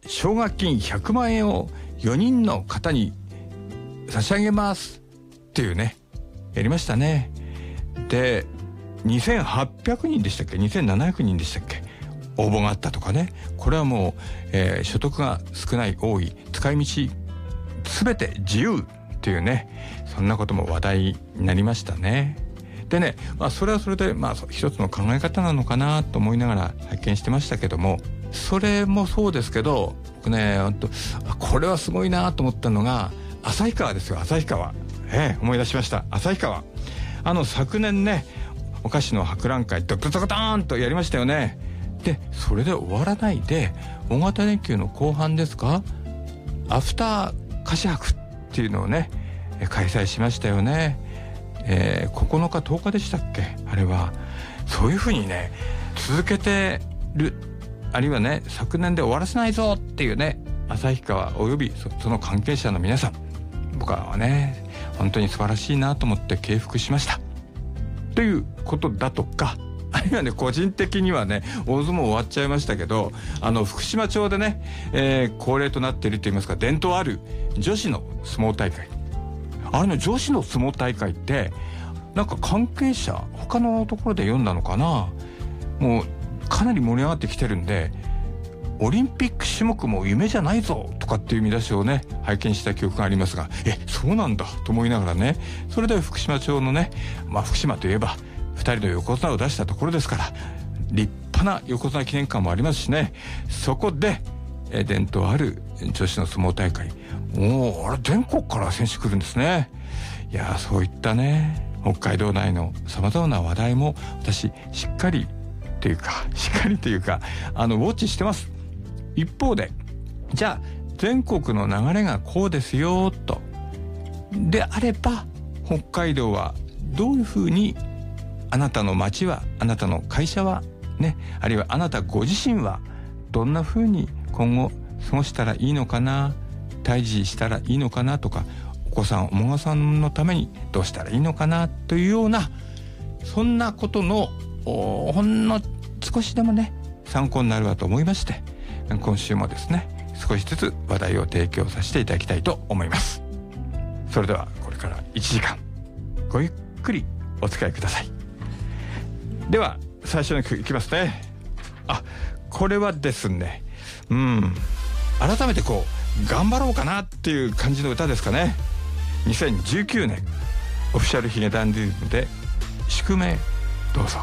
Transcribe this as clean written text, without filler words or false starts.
奨学金100万円を4人の方に差し上げますっていうね、やりましたね。で、2800人でしたっけ、2700人でしたっけ、応募があったとかね。これはもう、所得が少ない多い使い道全て自由っていうね、そんなことも話題になりましたね。でね、それはそれで一つの考え方なのかなと思いながら拝見してましたけども、それもそうですけど、僕ね、これはすごいなと思ったのが旭川ですよ。旭川、思い出しました。旭川、昨年ね、お菓子の博覧会ドドドドーンとやりましたよね。で、それで終わらないで、大型連休の後半ですか、アフター菓子博っていうのをね、開催しましたよね。9日10日でしたっけ、あれは。そういうふうにね、続けてる、あるいはね、昨年で終わらせないぞっていうね、旭川およびその関係者の皆さん、僕はね、本当に素晴らしいなと思って敬服しましたということだとか、あるいはね、個人的にはね、大相撲終わっちゃいましたけど、福島町でね、恒例となっているといいますか、伝統ある女子の相撲大会。あれね、女子の相撲大会ってなんか関係者他のところで読んだのかな、もうかなり盛り上がってきてるんで、オリンピック種目も夢じゃないぞとかっていう見出しをね、拝見した記憶がありますが、そうなんだと思いながらね、それで福島町のね、福島といえば2人の横綱を出したところですから、立派な横綱記念館もありますしね、そこで伝統ある女子の相撲大会、もうあれ全国から選手来るんですね。いや、そういったね、北海道内のさまざまな話題も私しっかりというかウォッチしてます。一方で、じゃあ全国の流れがこうですよとであれば、北海道はどういうふうに、あなたの町は、あなたの会社はね、あるいはあなたご自身はどんなふうに今後過ごしたらいいのかな、退治したらいいのかなとか、お子さんお孫さんのためにどうしたらいいのかなというような、そんなことのほんの少しでもね、参考になるわと思いまして、今週もですね、少しずつ話題を提供させていただきたいと思います。それではこれから1時間ごゆっくりお付き合いください。では最初の曲いきますね。これはですね、改めてこう頑張ろうかなっていう感じの歌ですかね。2019年オフィシャルヒゲダンディズムで宿命、どうぞ。